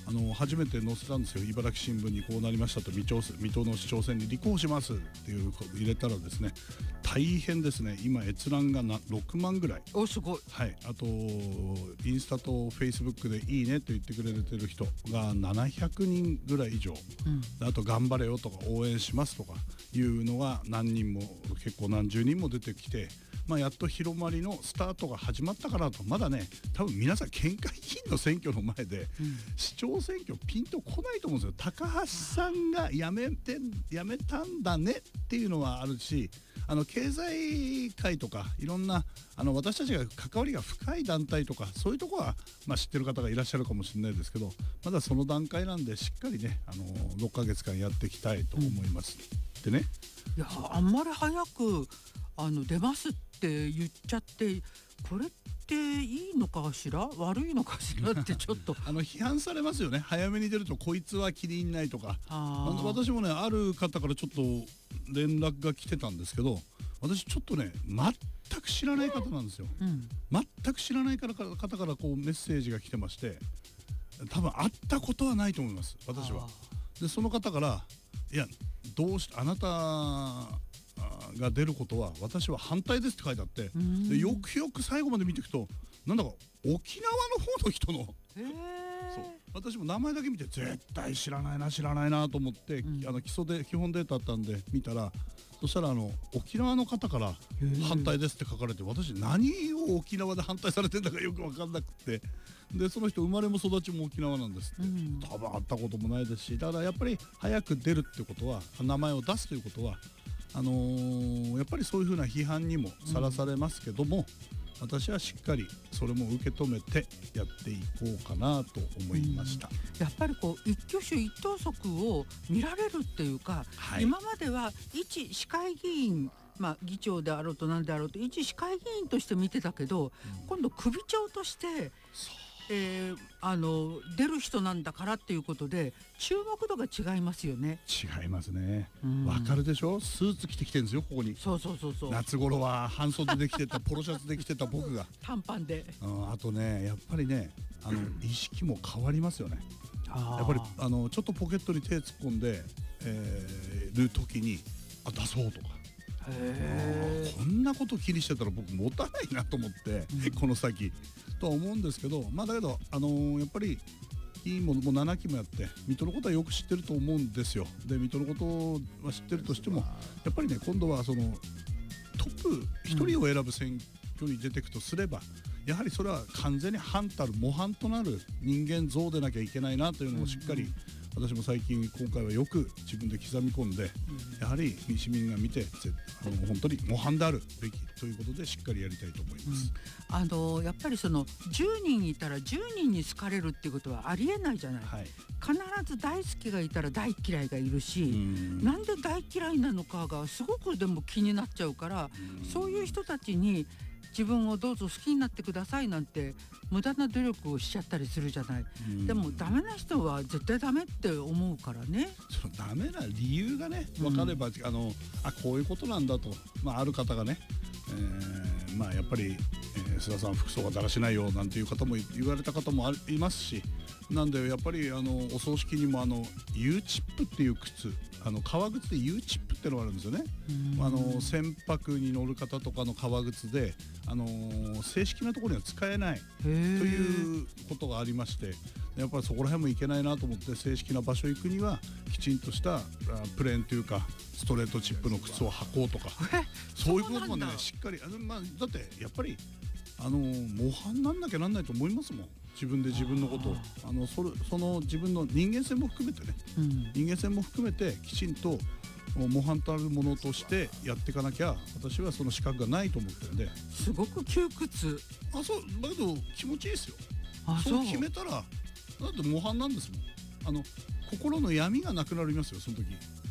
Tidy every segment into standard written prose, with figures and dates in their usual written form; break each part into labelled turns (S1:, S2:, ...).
S1: 初めて載せたんですよ。茨城新聞にこうなりましたと、水戸の市長選に立候補しますっていう入れたらですね、大変ですね。今閲覧が6万ぐらい。
S2: お、すごい。
S1: はい、あとインスタとフェイスブックでいいねと言ってくれてる人が700人ぐらい以上、あと頑張れよとか応援しますとかいうのが何人も、結構何十人も出てきて、やっと広まりのスタートが始まったかなと。まだね、多分皆さん県会議員の選挙の前で、市長選挙ピンとこないと思うんですよ。高橋さんが辞めたんだねっていうのはあるし、経済界とかいろんな私たちが関わりが深い団体とかそういうところは、知ってる方がいらっしゃるかもしれないですけど、まだその段階なんでしっかりね6ヶ月間やっていきたいと思います、でね、
S2: いや、あんまり早く出ますって言っちゃって、これっていいのかしら悪いのかしらってちょっと
S1: 批判されますよね。早めに出るとこいつは気に入んないとか。私もね、ある方からちょっと連絡が来てたんですけど、私ちょっとね全く知らない方なんですよ、全く知らない方からこうメッセージが来てまして、多分会ったことはないと思います、私は。でその方から、いやどうしてあなたが出ることは私は反対ですって書いてあって、でよくよく最後まで見ていくと、なんだか沖縄の方の人のそう、私も名前だけ見て絶対知らないなと思って、基本データあったんで見たら、そしたら沖縄の方から反対ですって書かれて、私何を沖縄で反対されてんだかよく分かんなくて、でその人生まれも育ちも沖縄なんですって、多分会ったこともないですし、だからやっぱり早く出るってことは、名前を出すということはやっぱりそういうふうな批判にもさらされますけども、私はしっかりそれも受け止めてやっていこうかなと思いました、
S2: やっぱりこう一挙手一投足を見られるっていうか、今までは一市会議員、議長であろうと何であろうと一市会議員として見てたけど、今度首長として出る人なんだからっていうことで注目度が違いますよね。
S1: 違いますね。わかるでしょ。スーツ着てきてるんですよ、ここに。
S2: そう。
S1: 夏頃は半袖で着てたポロシャツで着てた僕が
S2: 短パンで、
S1: あとね、やっぱりね意識も変わりますよね。やっぱりちょっとポケットに手突っ込んで、る時に出そうとか、こんなこと気にしてたら僕持たないなと思って、この先とは思うんですけど、だけどやっぱり議員ももう7期もやって水戸のことはよく知ってると思うんですよ。で水戸のことは知ってるとしても、やっぱりね、今度はそのトップ1人を選ぶ選挙に出ていくとすれば、やはりそれは完全に模範となる人間像でなきゃいけないなというのをしっかり、私も今回はよく自分で刻み込んで、やはり市民が見て本当に模範であるべきということでしっかりやりたいと思います、
S2: やっぱりその10人いたら10人に好かれるっていうことはありえないじゃない、必ず大好きがいたら大嫌いがいるし、なんで大嫌いなのかがすごくでも気になっちゃうから、そういう人たちに自分をどうぞ好きになってくださいなんて無駄な努力をしちゃったりするじゃない。でもダメな人は絶対ダメって思うからね。
S1: そのダメな理由がね分かれば、こういうことなんだと、ある方がね、やっぱり、須田さん服装がだらしないよなんていう方も言われた方もいますし、なんでやっぱりお葬式にもU チップっていう靴、革靴で U チップっていうのがあるんですよね。船舶に乗る方とかの革靴で正式なところには使えないということがありまして、やっぱりそこら辺もいけないなと思って、正式な場所行くにはきちんとしたプレーンというかストレートチップの靴を履こうとか、そういうこともねしっかりだってやっぱり模範なんなきゃなんないと思いますもん。自分で自分のことをその自分の人間性も含めてね、人間性も含めてきちんと模範たるものとしてやっていかなきゃ、私はその資格がないと思ってるんで。
S2: すごく窮屈。
S1: そうだけど気持ちいいですよ。そう決めたらだって模範なんですもん。心の闇がなくなりますよ、その時。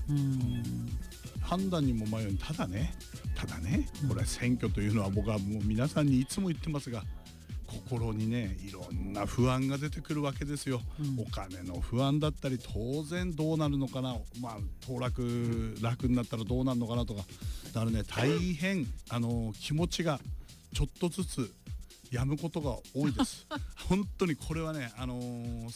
S1: 判断にも迷う。ただね、これ選挙というのは僕はもう皆さんにいつも言ってますが、心にねいろんな不安が出てくるわけですよ、お金の不安だったり、当然どうなるのかな、当落楽になったらどうなるのかなとか、だからね大変気持ちがちょっとずつやむことが多いです本当にこれはね